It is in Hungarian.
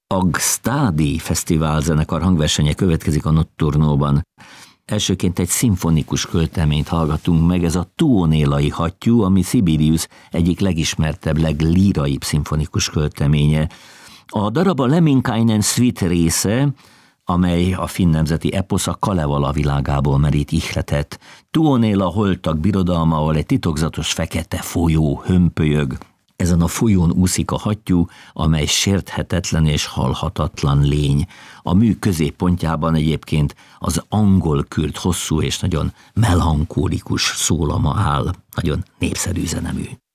Agstadi Fesztivál zenekar hangversenye következik a Notturnoban. Elsőként egy szimfonikus költeményt hallgatunk meg, ez a tuonélai hattyú, ami Sibelius egyik legismertebb, leglíraibb szimfonikus költeménye. A darab a Lemminkainen Suite része, amely a finn nemzeti eposz a Kalevala világából merít ihletet. Tuonéla holtak birodalma, ahol egy titokzatos fekete folyó hömpölyög. Ezen a folyón úszik a hattyú, amely sérthetetlen és halhatatlan lény. A mű középpontjában egyébként az angol kürt hosszú és nagyon melankólikus szólama áll, nagyon népszerű zenemű.